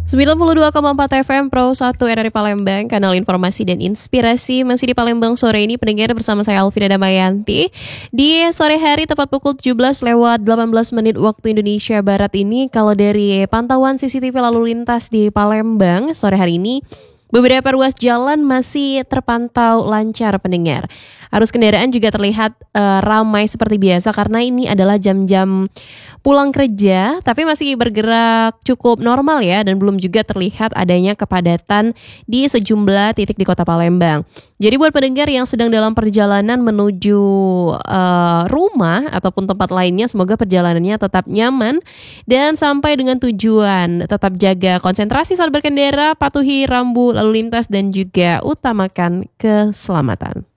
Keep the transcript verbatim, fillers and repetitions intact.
sembilan puluh dua koma empat F M Pro satu R R I Palembang, kanal informasi dan inspirasi. Masih di Palembang sore ini pendengar bersama saya Alvina Damayanti. Di sore hari tepat pukul tujuh belas lewat delapan belas menit waktu Indonesia Barat ini, kalau dari pantauan C C T V lalu lintas di Palembang sore hari ini, beberapa ruas jalan masih terpantau lancar pendengar. Arus kendaraan juga terlihat uh, ramai seperti biasa karena ini adalah jam-jam pulang kerja, tapi masih bergerak cukup normal ya, dan belum juga terlihat adanya kepadatan di sejumlah titik di Kota Palembang. Jadi buat pendengar yang sedang dalam perjalanan menuju uh, rumah ataupun tempat lainnya, semoga perjalanannya tetap nyaman dan sampai dengan tujuan. Tetap jaga konsentrasi saat berkendara, patuhi rambu lalu lintas dan juga utamakan keselamatan.